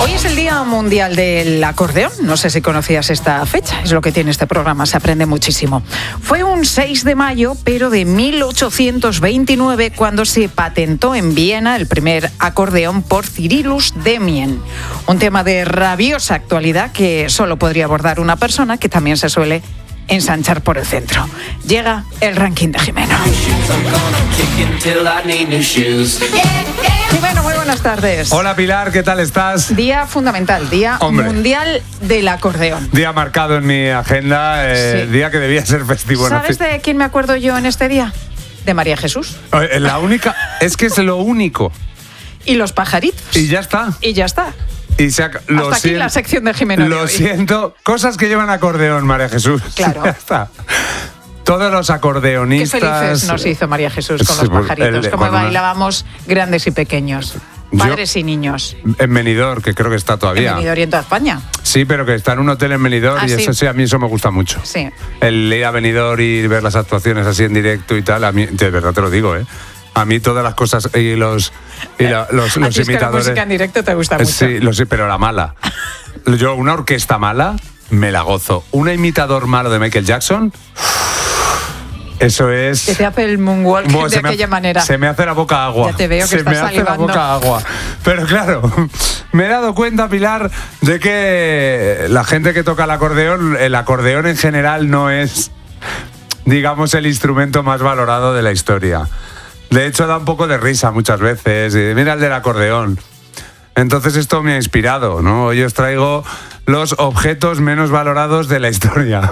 Hoy es el Día Mundial del Acordeón. No sé si conocías esta fecha, es lo que tiene este programa, se aprende muchísimo. Fue un 6 de mayo, pero de 1829, cuando se patentó en Viena el primer acordeón por Cyrillus Demien. Un tema de rabiosa actualidad que solo podría abordar una persona que también se suele ensanchar por el centro. Llega el ranking de Jimeno. Jimeno, muy buenas tardes. Hola Pilar, ¿qué tal estás? Día fundamental, Día Mundial del Acordeón. Día marcado en mi agenda, Sí. día que debía ser festivo. ¿Sabes de quién me acuerdo yo en este día? De María Jesús. La única, es que es lo único. Y los pajaritos. Y ya está. Y ya está. Y Hasta aquí la sección de Jimeno. Lo siento, cosas que llevan acordeón, María Jesús. Claro. Ya está. Todos los Qué acordeonistas. felices nos hizo María Jesús con Sí, los pajaritos. Como con una- bailábamos grandes y pequeños. Padres y niños. En Benidorm, que creo que está todavía. En Benidorm y en toda España. Sí, pero que está en un hotel en Benidorm y sí. eso sí, a mí eso me gusta mucho. Sí. El ir a Benidorm y ver las actuaciones así en directo y tal, a mí, de verdad te lo digo, ¿eh? A mí todas las cosas y los A ti es que la imitadores. música en directo te gusta mucho. Sí, lo sé, pero la mala. Yo, una orquesta mala, me la gozo. Un imitador malo de Michael Jackson, eso es. Que te hace el moonwalk Bueno, de aquella manera. Se me hace la boca agua. Ya te veo que se estás me hace salivando. la boca agua. Pero claro, me he dado cuenta, Pilar, de que la gente que toca el acordeón en general no es, digamos, el instrumento más valorado de la historia. De hecho, da un poco de risa muchas veces. Y mira el del acordeón. Entonces esto me ha inspirado, ¿no? Hoy os traigo los objetos menos valorados de la historia.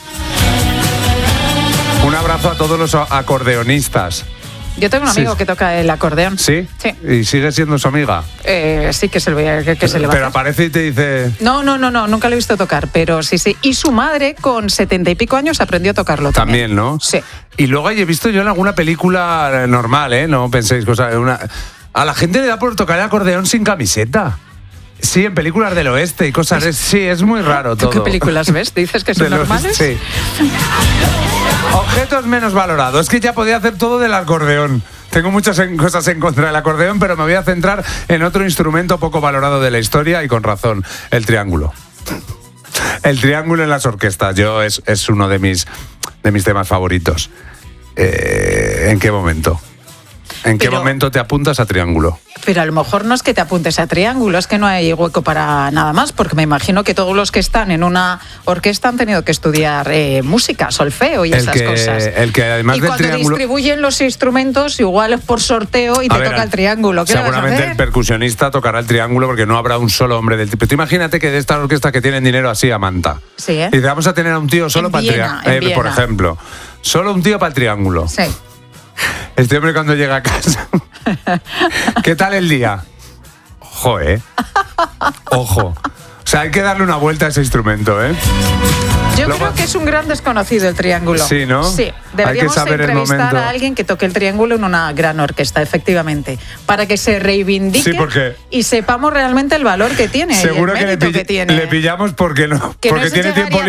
Un abrazo a todos los acordeonistas. Yo tengo un amigo que toca el acordeón. ¿Sí? Sí. ¿Y sigue siendo su amiga? Sí, que se le va a Pero hacer. aparece y te dice... No, nunca lo he visto tocar, pero sí. Y su madre, con 70 y pico años, aprendió a tocarlo también. También, ¿no? Sí. Y luego he visto yo en alguna película normal, ¿eh? No penséis cosas... A la gente le da por tocar el acordeón sin camiseta. Sí, en películas del oeste y cosas... Sí, es muy raro ¿Tú todo. qué películas ves? ¿Dices que son De los- normales? Sí. Objetos menos valorados. Es que ya podía hacer todo del acordeón. Tengo muchas cosas en contra del acordeón, pero me voy a centrar en otro instrumento poco valorado de la historia y con razón, el triángulo. El triángulo en las orquestas. Es uno de mis temas favoritos. ¿En qué momento? ¿En qué Pero- momento te apuntas a triángulo? Pero a lo mejor no es que te apuntes a triángulo, es que no hay hueco para nada más, porque me imagino que todos los que están en una orquesta han tenido que estudiar música, solfeo y esas cosas. El que además Y del cuando triángulo... distribuyen los instrumentos, igual es por sorteo y A te ver, toca el triángulo. ¿Qué le vas a seguramente hacer? el percusionista tocará el triángulo porque no habrá un solo hombre del tipo. Tú imagínate que de estas orquestas que tienen dinero así a manta. Sí, ¿eh? Y vamos a tener a un tío solo En para el Viena, triángulo. en Por Viena. ejemplo. Solo un tío para el triángulo. Sí. Este hombre cuando llega a casa. ¿Qué tal el día? Ojo, ¿eh? Ojo. O sea, hay que darle una vuelta a ese instrumento, ¿eh? Yo Luego- creo que es un gran desconocido el triángulo. Sí, ¿no? Sí, Hay que deberíamos saber el entrevistar momento. a alguien que toque el triángulo en una gran orquesta, efectivamente, para que se reivindique Sí, porque- y sepamos realmente el valor que tiene Seguro y el que mérito que tiene. le pillamos porque no. Que no Porque es tiene llegar y tiempo